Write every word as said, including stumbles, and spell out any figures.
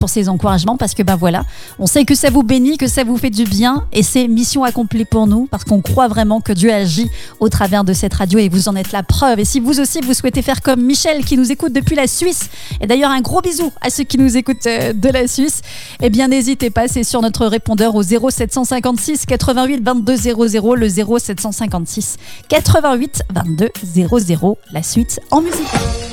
pour ces encouragements parce que ben voilà, on sait que ça vous bénit, que ça vous fait du bien et c'est mission accomplie pour nous parce qu'on croit vraiment que Dieu agit au travers de cette radio et vous en êtes la preuve. Et si vous aussi vous souhaitez faire comme Michel qui nous écoute depuis la Suisse, et d'ailleurs un gros bisou à ceux qui nous écoutent de la Suisse, eh bien n'hésitez pas, c'est sur notre répondeur au zéro sept cent cinquante-six quatre-vingt-huit vingt-deux zéro zéro, le zéro sept cent cinquante-six quatre-vingt-huit vingt-deux zéro zéro, la suite en musique.